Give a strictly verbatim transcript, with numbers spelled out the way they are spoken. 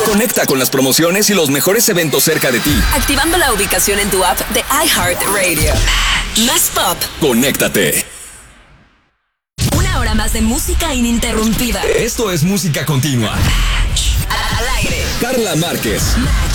Conecta con las promociones y los mejores eventos cerca de ti. Activando la ubicación en tu app de iHeartRadio. Más pop. Conéctate. Una hora más de música ininterrumpida. Esto es música continua. Al aire. Carla Márquez. Max.